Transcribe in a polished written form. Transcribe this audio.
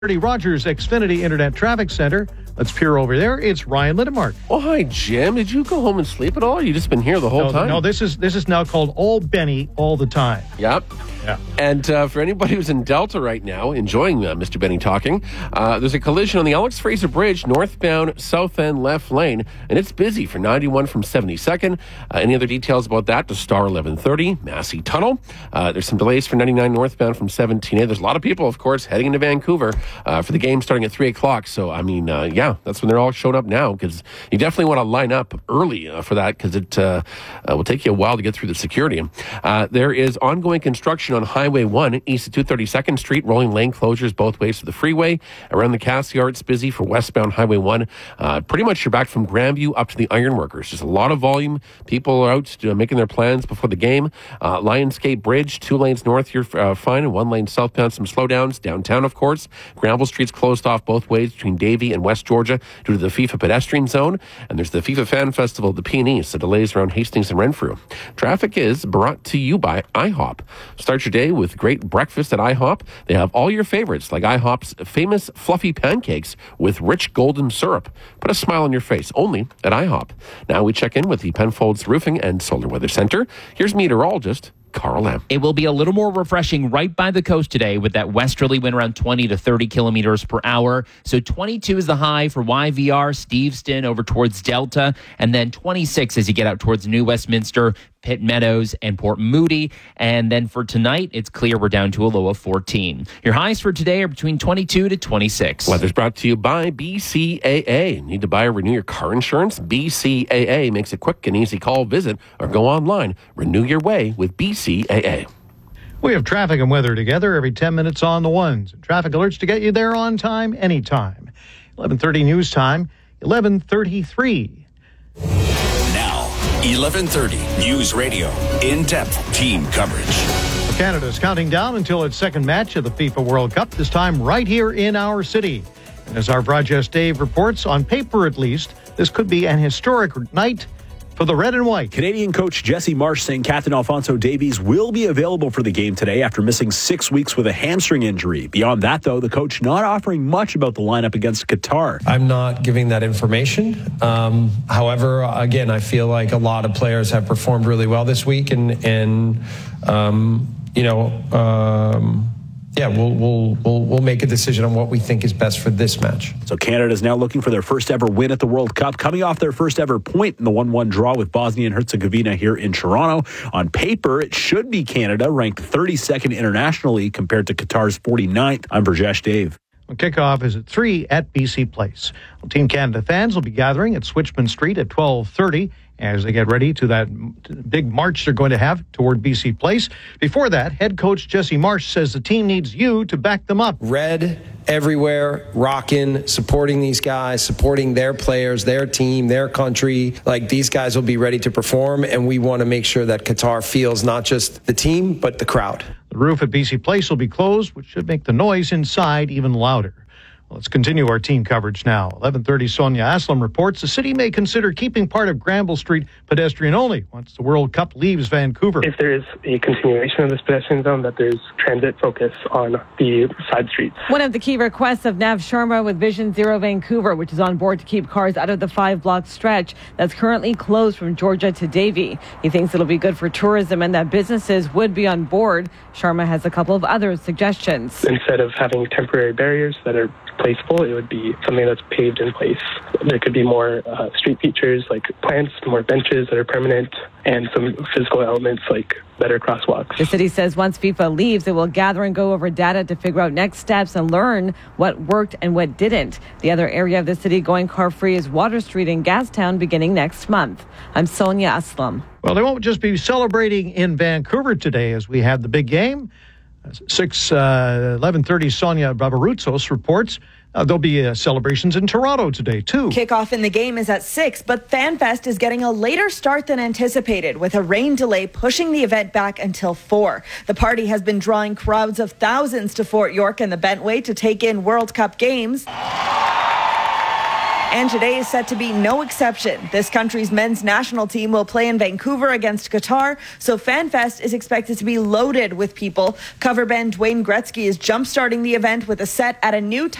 Rogers Xfinity Internet Traffic Center. Let's peer over there. It's Ryan Lindemark. Oh, hi, Jim. Did you go home and sleep at all? Or you just been here the whole time? No, this is now called All Benny all the time. Yep. Yeah. And for anybody who's in Delta right now, enjoying Mr. Benny talking, there's a collision on the Alex Fraser Bridge, northbound, south end, left lane, and it's busy for 91 from 72nd. Any other details about that? To star 1130, Massey Tunnel. There's some delays for 99 northbound from 17A. There's a lot of people, of course, heading into Vancouver for the game starting at 3 o'clock. So, I mean, yeah, that's when they're all showing up now, because you definitely want to line up early for that, because it will take you a while to get through the security. There is ongoing construction on Highway 1 east of 232nd Street, rolling lane closures both ways to the freeway. Around the Cassiar, it's busy for westbound Highway 1. Pretty much you're back from Grandview up to the Ironworkers. Just a lot of volume. People are out making their plans before the game. Lionsgate Bridge, 2 lanes north, you're fine, and 1 lane southbound, some slowdowns. Downtown, of course. Granville Street's closed off both ways between Davie and West Georgia due to the FIFA pedestrian zone. And there's the FIFA Fan Festival at the P&E, so delays around Hastings and Renfrew. Traffic is brought to you by IHOP. Start your day with great breakfast at IHOP. They have all your favorites, like IHOP's famous fluffy pancakes with rich golden syrup. Put a smile on your face, only at IHOP. Now we check in with the Penfolds Roofing and Solar Weather Center. Here's meteorologist Carl M. It will be a little more refreshing right by the coast today, with that westerly wind around 20 to 30 kilometers per hour. So 22 is the high for YVR, Steveston over towards Delta, and then 26 as you get out towards New Westminster, Pitt Meadows, and Port Moody. And then for tonight, it's clear we're down to a low of 14. Your highs for today are between 22 to 26. Weather's brought to you by BCAA. Need to buy or renew your car insurance? BCAA makes it quick and easy. Call, visit, or go online. Renew your way with BCAA. We have traffic and weather together every 10 minutes on the ones. Traffic alerts to get you there on time, anytime. 11:30 news time, 11:33. 11:30 News Radio. In-depth team coverage. Canada's counting down until its second match of the FIFA World Cup, this time right here in our city. And as our broadcast Dave reports, on paper at least, this could be an historic night for the red and white. Canadian coach Jesse Marsh saying Captain Alphonso Davies will be available for the game today after missing 6 weeks with a hamstring injury. Beyond that, though, the coach not offering much about the lineup against Qatar. I'm not giving that information. However, again, I feel like a lot of players have performed really well this week, we'll make a decision on what we think is best for this match. So Canada's now looking for their first ever win at the World Cup, coming off their first ever point in the 1-1 draw with Bosnia and Herzegovina here in Toronto. On paper, it should be Canada, ranked 32nd internationally compared to Qatar's 49th. I'm Burjesh Dave. Kickoff is at 3 at BC Place. Well, Team Canada fans will be gathering at Switchman Street at 12:30 as they get ready to that big march they're going to have toward BC Place. Before that, head coach Jesse Marsh says the team needs you to back them up. Red everywhere, rocking, supporting these guys, supporting their players, their team, their country. Like, these guys will be ready to perform, and we want to make sure that Qatar feels not just the team, but the crowd. The roof at BC Place will be closed, which should make the noise inside even louder. Let's continue our team coverage now. 11:30, Sonia Aslam reports the city may consider keeping part of Granville Street pedestrian only once the World Cup leaves Vancouver. If there is a continuation of this pedestrian zone, that there's transit focus on the side streets. One of the key requests of Nav Sharma with Vision Zero Vancouver, which is on board to keep cars out of the 5-block stretch that's currently closed from Georgia to Davie. He thinks it'll be good for tourism and that businesses would be on board. Sharma has a couple of other suggestions. Instead of having temporary barriers that are placeable, it would be something that's paved in place. There could be more street features like plants, more benches that are permanent, and some physical elements like better crosswalks. The city says once FIFA leaves, it will gather and go over data to figure out next steps and learn what worked and what didn't. The other area of the city going car-free is Water Street in Gastown beginning next month. I'm Sonia Aslam. Well, they won't just be celebrating in Vancouver today as we have the big game. 11:30, Sonia Barbaroutsos reports there'll be celebrations in Toronto today, too. Kickoff in the game is at 6, but FanFest is getting a later start than anticipated, with a rain delay pushing the event back until 4. The party has been drawing crowds of thousands to Fort York and the Bentway to take in World Cup games. And today is set to be no exception. This country's men's national team will play in Vancouver against Qatar, so FanFest is expected to be loaded with people. Cover band Dwayne Gretzky is jump-starting the event with a set at a new